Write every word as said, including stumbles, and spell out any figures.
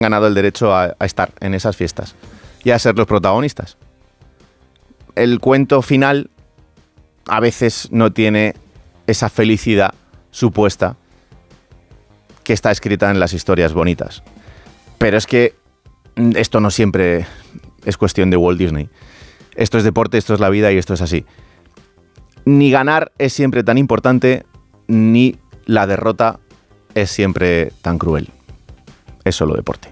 ganado el derecho a, a estar en esas fiestas y a ser los protagonistas. El cuento final a veces no tiene esa felicidad supuesta que está escrita en las historias bonitas. Pero es que esto no siempre es cuestión de Walt Disney. Esto es deporte, esto es la vida y esto es así. Ni ganar es siempre tan importante, ni la derrota es siempre tan cruel. Es solo deporte.